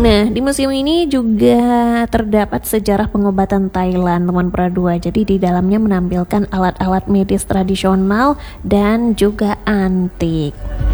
Nah, di museum ini juga terdapat sejarah pengobatan Thailand, teman Pradua. Jadi di dalamnya menampilkan alat-alat medis tradisional dan juga antik.